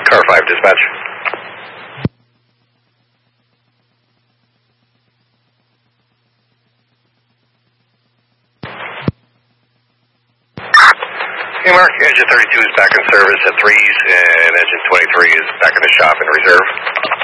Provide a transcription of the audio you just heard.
Car 5 dispatch. Hey Mark, engine 32 is back in service at 3s and engine 23 is back in the shop in reserve.